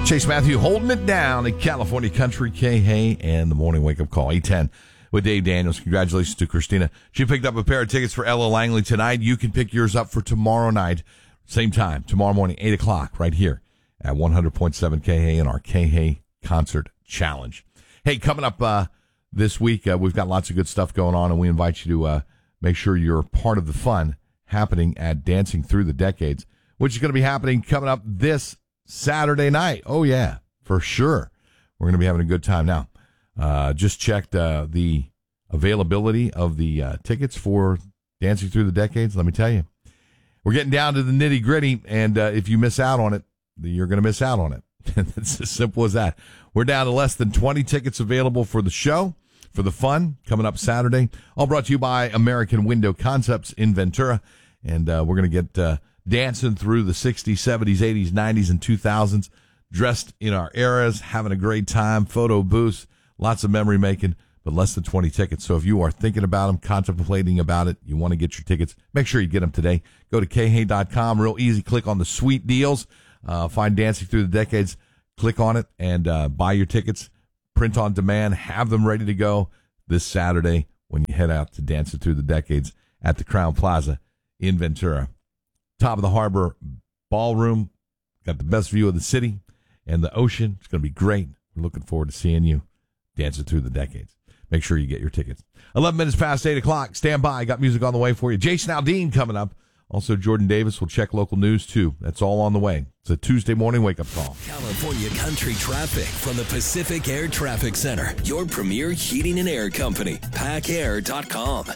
Chase Matthew holding it down at California Country, K-Hay, and the Morning Wake Up Call, 810 with Dave Daniels. Congratulations to Christina. She picked up a pair of tickets for Ella Langley tonight. You can pick yours up for tomorrow night, same time, tomorrow morning, 8 o'clock, right here at 100.7 K-Hay in our K-Hay Concert Challenge. Hey, coming up this week, we've got lots of good stuff going on, and we invite you to make sure you're part of the fun happening at Dancing Through the Decades, which is going to be happening coming up this Saturday night. Oh, yeah, for sure. We're going to be having a good time. Now, just checked the availability of the tickets for Dancing Through the Decades. Let me tell you, we're getting down to the nitty-gritty, and if you miss out on it, you're going to miss out on it. It's as simple as that. We're down to less than 20 tickets available for the show, for the fun, coming up Saturday. All brought to you by American Window Concepts in Ventura, and we're going to get dancing through the 60s, 70s, 80s, 90s, and 2000s, dressed in our eras, having a great time, photo booths, lots of memory making, but less than 20 tickets. So if you are thinking about them, contemplating about it, you want to get your tickets, make sure you get them today. Go to khay.com, real easy, click on the sweet deals, find Dancing Through the Decades, click on it, and buy your tickets, print on demand, have them ready to go this Saturday when you head out to Dancing Through the Decades at the Crown Plaza in Ventura. Top of the Harbor Ballroom, got the best view of the city and the ocean. It's going to be great. We're looking forward to seeing you dancing through the decades. Make sure you get your tickets. 11 minutes past 8 o'clock. Stand by. Got music on the way for you. Jason Aldean coming up. Also, Jordan Davis will check local news, too. That's all on the way. It's a Tuesday morning wake-up call. California Country traffic from the Pacific Air Traffic Center. Your premier heating and air company. PackAir.com.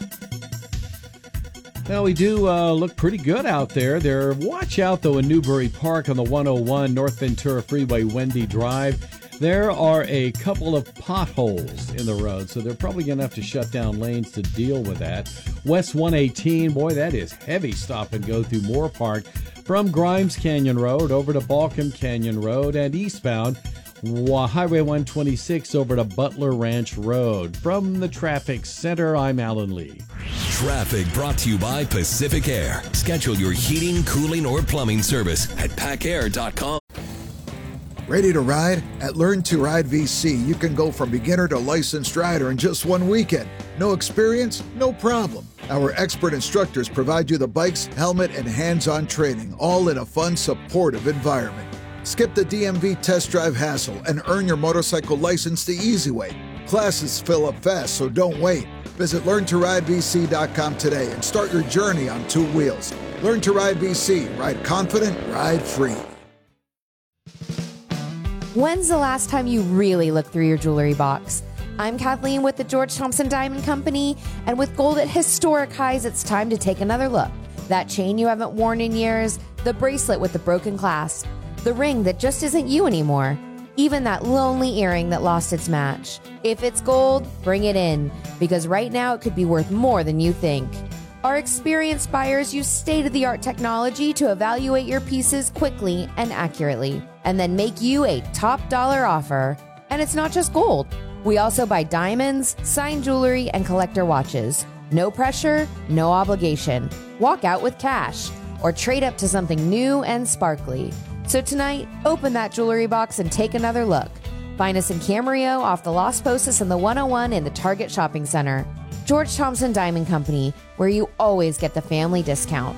Now, we do look pretty good out there. Watch out, though, in Newbury Park on the 101 North Ventura Freeway, Wendy Drive. There are a couple of potholes in the road, so they're probably going to have to shut down lanes to deal with that. West 118, boy, that is heavy stop and go through Moore Park from Grimes Canyon Road over to Balcom Canyon Road and eastbound Highway 126 over to Butler Ranch Road. From the traffic center, I'm Alan Lee. Traffic brought to you by Pacific Air. Schedule your heating, cooling, or plumbing service at PackAir.com. Ready to ride? At Learn to Ride VC, you can go from beginner to licensed rider in just one weekend. No experience? No problem. Our expert instructors provide you the bikes, helmet, and hands-on training, all in a fun, supportive environment. Skip the DMV test drive hassle and earn your motorcycle license the easy way. Classes fill up fast, so don't wait. Visit LearnToRideVC.com today and start your journey on two wheels. Learn to Ride VC. Ride confident, ride free. When's the last time you really looked through your jewelry box? I'm Kathleen with the George Thompson Diamond Company, and with gold at historic highs, it's time to take another look. That chain you haven't worn in years, the bracelet with the broken clasp, the ring that just isn't you anymore, even that lonely earring that lost its match. If it's gold, bring it in, because right now it could be worth more than you think. Our experienced buyers use state-of-the-art technology to evaluate your pieces quickly and accurately, and then make you a top dollar offer. And it's not just gold. We also buy diamonds, signed jewelry, and collector watches. No pressure, no obligation. Walk out with cash, or trade up to something new and sparkly. So tonight, open that jewelry box and take another look. Find us in Camarillo off the Los Posas and the 101 in the Target Shopping Center. George Thompson Diamond Company, where you always get the family discount.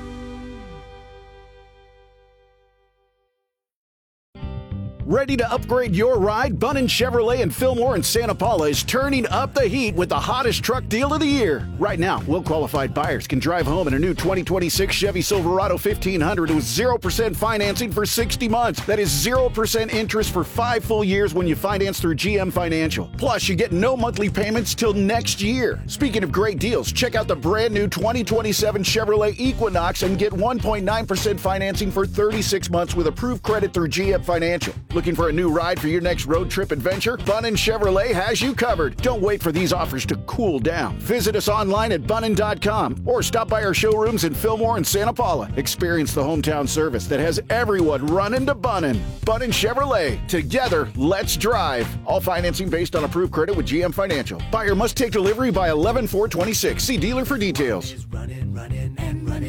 Ready to upgrade your ride? Bunnin Chevrolet in Fillmore and Santa Paula is turning up the heat with the hottest truck deal of the year. Right now, well-qualified buyers can drive home in a new 2026 Chevy Silverado 1500 with 0% financing for 60 months. That is 0% interest for 5 full years when you finance through GM Financial. Plus, you get no monthly payments till next year. Speaking of great deals, check out the brand new 2027 Chevrolet Equinox and get 1.9% financing for 36 months with approved credit through GM Financial. Looking for a new ride for your next road trip adventure? Bunnin Chevrolet has you covered. Don't wait for these offers to cool down. Visit us online at bunnin.com or stop by our showrooms in Fillmore and Santa Paula. Experience the hometown service that has everyone running to Bunnin. Bunnin Chevrolet. Together, let's drive. All financing based on approved credit with GM Financial. Buyer must take delivery by 11/4/26. See dealer for details. Running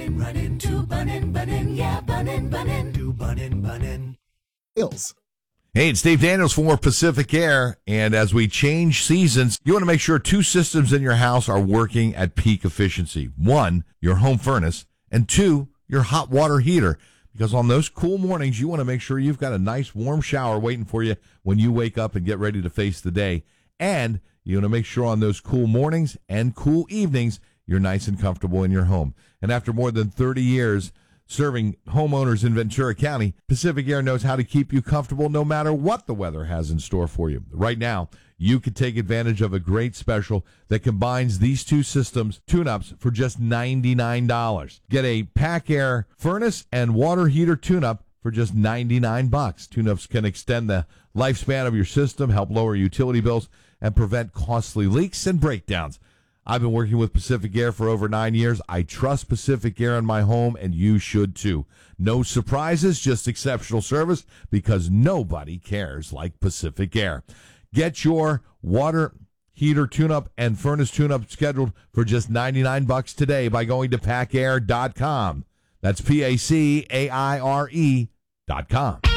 to Bunnin, yeah, Bunnin, to Bunnin. Hills. Hey, it's Dave Daniels for Pacific Air, and as we change seasons, you want to make sure 2 systems in your house are working at peak efficiency. 1, your home furnace, and 2, your hot water heater, because on those cool mornings, you want to make sure you've got a nice warm shower waiting for you when you wake up and get ready to face the day. And you want to make sure on those cool mornings and cool evenings, you're nice and comfortable in your home. And after more than 30 years serving homeowners in Ventura County, Pacific Air knows how to keep you comfortable no matter what the weather has in store for you. Right now, you can take advantage of a great special that combines these 2 systems tune-ups for just $99. Get a Pack Air furnace and water heater tune-up for just $99. Tune-ups can extend the lifespan of your system, help lower utility bills, and prevent costly leaks and breakdowns. I've been working with Pacific Air for over 9 years. I trust Pacific Air in my home, and you should too. No surprises, just exceptional service, because nobody cares like Pacific Air. Get your water heater tune-up and furnace tune-up scheduled for just $99 today by going to packair.com. That's PACAIRE.com.